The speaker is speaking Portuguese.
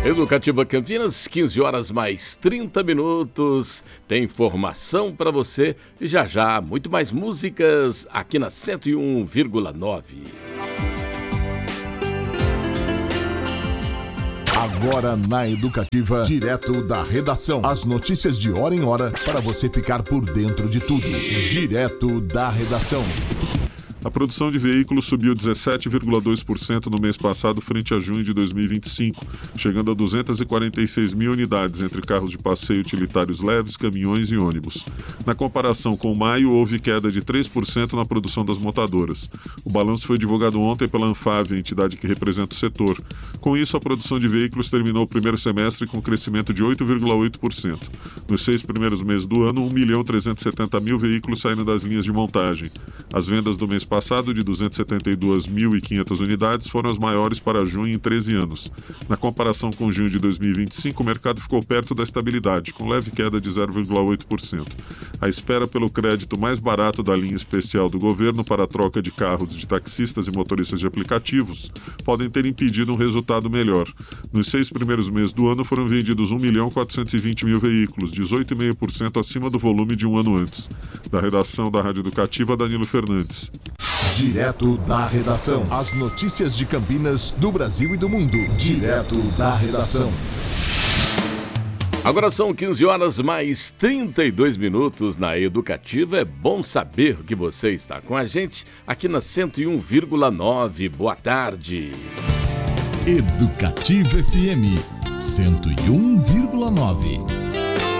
Educativa Campinas, 15 horas mais 30 minutos. Tem informação para você e já muito mais músicas aqui na 101,9. Agora na Educativa, direto da redação. As notícias de hora em hora para você ficar por dentro de tudo. Direto da redação. A produção de veículos subiu 17,2% no mês passado frente a junho de 2025, chegando a 246 mil unidades entre carros de passeio utilitários leves, caminhões e ônibus. Na comparação com maio, houve queda de 3% na produção das montadoras. O balanço foi divulgado ontem pela Anfave, a entidade que representa o setor. Com isso, a produção de veículos terminou o primeiro semestre com crescimento de 8,8%. Nos 6 primeiros meses do ano, 1.370.000 veículos saíram das linhas de montagem. As vendas do mês passado, de 272.500 unidades, foram as maiores para junho em 13 anos. Na comparação com junho de 2025, o mercado ficou perto da estabilidade, com leve queda de 0,8%. A espera pelo crédito mais barato da linha especial do governo para a troca de carros de taxistas e motoristas de aplicativos podem ter impedido um resultado melhor. Nos 6 primeiros meses do ano foram vendidos 1.420.000 veículos, 18,5% acima do volume de um ano antes. Da redação da Rádio Educativa, Danilo Fernandes. Direto da redação. As notícias de Campinas, do Brasil e do mundo. Direto da redação. Agora são 15 horas mais 32 minutos na Educativa. É bom saber que você está com a gente aqui na 101,9. Boa tarde. Educativa FM 101,9.